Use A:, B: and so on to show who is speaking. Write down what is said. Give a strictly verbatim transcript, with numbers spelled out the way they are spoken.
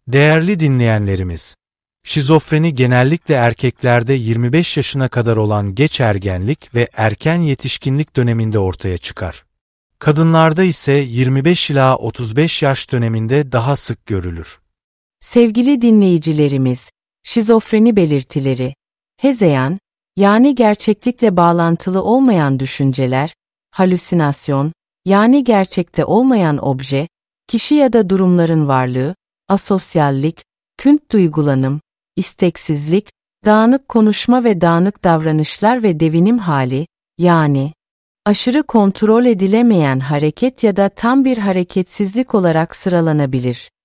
A: Değerli dinleyenlerimiz, şizofreni genellikle erkeklerde yirmi beş yaşına kadar olan geç ergenlik ve erken yetişkinlik döneminde ortaya çıkar. Kadınlarda ise yirmi beş ila otuz beş yaş döneminde daha sık görülür.
B: Sevgili dinleyicilerimiz, şizofreni belirtileri, hezeyan, yani gerçeklikle bağlantılı olmayan düşünceler, halüsinasyon, yani gerçekte olmayan obje, kişi ya da durumların varlığı, asosyallik, künt duygulanım, isteksizlik, dağınık konuşma ve dağınık davranışlar ve devinim hali, yani aşırı kontrol edilemeyen hareket ya da tam bir hareketsizlik olarak sıralanabilir.